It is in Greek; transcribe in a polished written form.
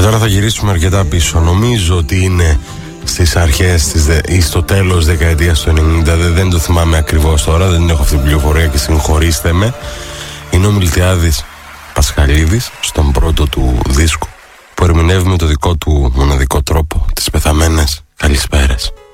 τώρα θα γυρίσουμε αρκετά πίσω. Νομίζω ότι είναι στις αρχές ή στο τέλος δεκαετίας του 90. Δεν το θυμάμαι ακριβώς τώρα, δεν έχω αυτή την πληροφορία και συγχωρήστε με. Είναι ο Μιλτιάδης Πασχαλίδης στον πρώτο του δίσκο, που ερμηνεύει με το δικό του μοναδικό τρόπο τις πεθαμένες καλησπέρες.